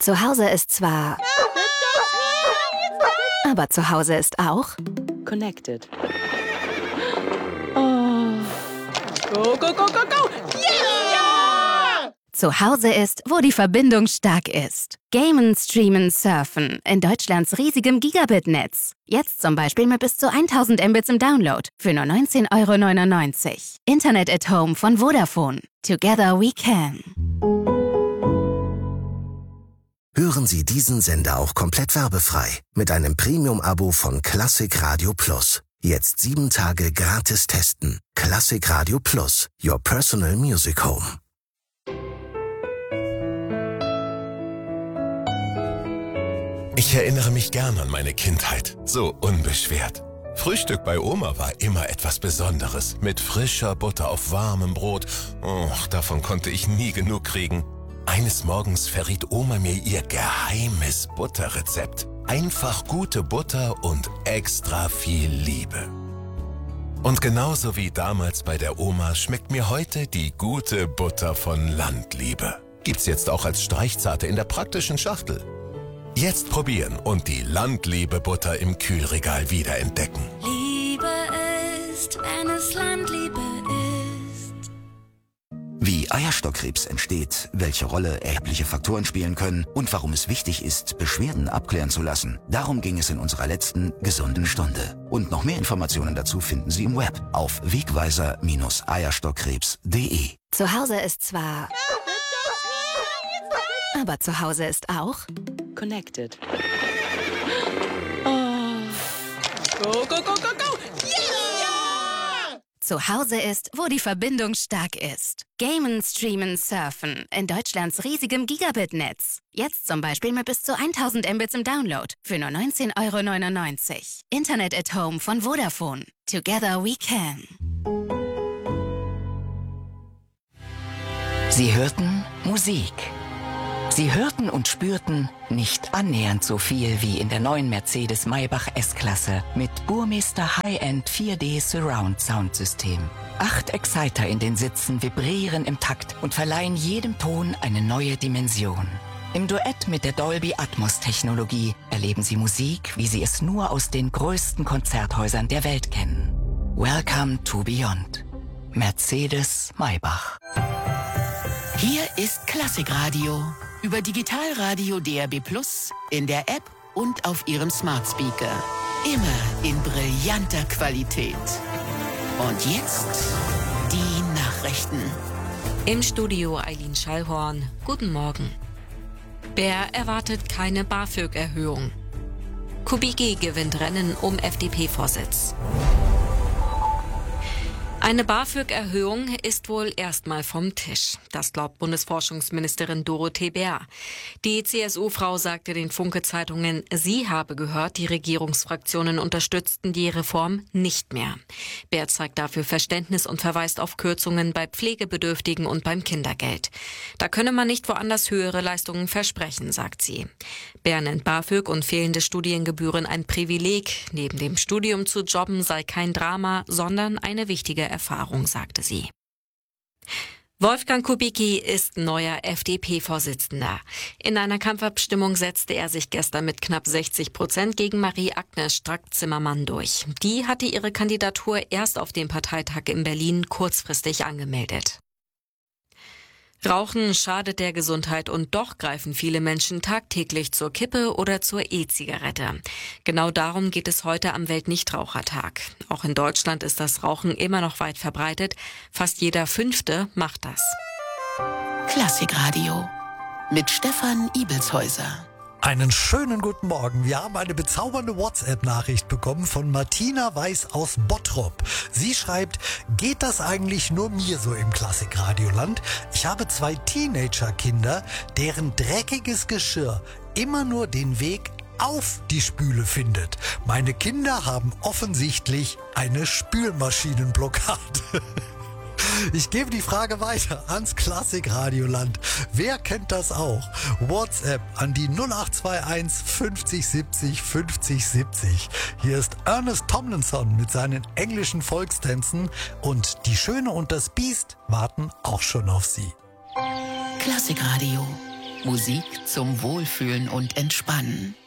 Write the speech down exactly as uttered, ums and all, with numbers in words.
Zu Hause ist zwar... Aber zu Hause ist auch... Connected. Oh. Go, go, go, go, go! Yeah! Zu Hause ist, wo die Verbindung stark ist. Gamen, Streamen, Surfen in Deutschlands riesigem Gigabit-Netz. Jetzt zum Beispiel mit bis zu tausend Mbits im Download für nur neunzehn Euro neunundneunzig. Internet at Home von Vodafone. Together we can. Hören Sie diesen Sender auch komplett werbefrei mit einem Premium-Abo von Classic Radio Plus. Jetzt sieben Tage gratis testen. Classic Radio Plus, your personal music home. Ich erinnere mich gern an meine Kindheit, so unbeschwert. Frühstück bei Oma war immer etwas Besonderes, mit frischer Butter auf warmem Brot. Och, davon konnte ich nie genug kriegen. Eines Morgens verriet Oma mir ihr geheimes Butterrezept. Einfach gute Butter und extra viel Liebe. Und genauso wie damals bei der Oma schmeckt mir heute die gute Butter von Landliebe. Gibt's jetzt auch als Streichzarte in der praktischen Schachtel. Jetzt probieren und die Landliebe-Butter im Kühlregal wiederentdecken. Liebe ist, wenn es Landliebe ist. Wie Eierstockkrebs entsteht, welche Rolle erbliche Faktoren spielen können und warum es wichtig ist, Beschwerden abklären zu lassen. Darum ging es in unserer letzten gesunden Stunde. Und noch mehr Informationen dazu finden Sie im Web auf wegweiser Bindestrich eierstockkrebs punkt de. Zu Hause ist zwar... Aber zu Hause ist auch... Connected. Oh. Go, go, go, go, go! Yeah! Zu Hause ist, wo die Verbindung stark ist. Gamen, Streamen, Surfen in Deutschlands riesigem Gigabit-Netz. Jetzt zum Beispiel mit bis zu tausend Mbits im Download für nur neunzehn Euro neunundneunzig. Internet at Home von Vodafone. Together we can. Sie hörten Musik. Sie hörten und spürten nicht annähernd so viel wie in der neuen Mercedes-Maybach S-Klasse mit Burmester High-End vier D Surround Soundsystem. Acht Exciter in den Sitzen vibrieren im Takt und verleihen jedem Ton eine neue Dimension. Im Duett mit der Dolby Atmos-Technologie erleben Sie Musik, wie Sie es nur aus den größten Konzerthäusern der Welt kennen. Welcome to Beyond. Mercedes-Maybach. Hier ist Klassikradio. Über Digitalradio D A B plus, in der App und auf Ihrem Smart Speaker. Immer in brillanter Qualität. Und jetzt die Nachrichten. Im Studio Eileen Schallhorn. Guten Morgen. Bär erwartet keine BAföG-Erhöhung. Kubicki gewinnt Rennen um F D P-Vorsitz. Eine BAföG-Erhöhung ist wohl erstmal vom Tisch. Das glaubt Bundesforschungsministerin Dorothee Bär. Die C S U-Frau sagte den Funke-Zeitungen, sie habe gehört, die Regierungsfraktionen unterstützten die Reform nicht mehr. Bär zeigt dafür Verständnis und verweist auf Kürzungen bei Pflegebedürftigen und beim Kindergeld. Da könne man nicht woanders höhere Leistungen versprechen, sagt sie. Bär nennt BAföG und fehlende Studiengebühren ein Privileg. Neben dem Studium zu jobben sei kein Drama, sondern eine wichtige Erfahrung, sagte sie. Wolfgang Kubicki ist neuer F D P-Vorsitzender. In einer Kampfabstimmung setzte er sich gestern mit knapp sechzig Prozent gegen Marie-Agnes Strack-Zimmermann durch. Die hatte ihre Kandidatur erst auf dem Parteitag in Berlin kurzfristig angemeldet. Rauchen schadet der Gesundheit und doch greifen viele Menschen tagtäglich zur Kippe oder zur E-Zigarette. Genau darum geht es heute am Weltnichtrauchertag. Auch in Deutschland ist das Rauchen immer noch weit verbreitet. Fast jeder Fünfte macht das. Klassikradio mit Stefan Ibelshäuser. Einen schönen guten Morgen. Wir haben eine bezaubernde WhatsApp-Nachricht bekommen von Martina Weiß aus Bottrop. Sie schreibt, geht das eigentlich nur mir so im Klassikradioland? Ich habe zwei Teenager-Kinder, deren dreckiges Geschirr immer nur den Weg auf die Spüle findet. Meine Kinder haben offensichtlich eine Spülmaschinenblockade. Ich gebe die Frage weiter ans Klassikradioland. Wer kennt das auch? WhatsApp an die null acht zwei eins fünfzig siebzig fünfzig siebzig. Hier ist Ernest Tomlinson mit seinen englischen Volkstänzen und Die Schöne und das Biest warten auch schon auf Sie. Klassikradio Musik zum Wohlfühlen und Entspannen.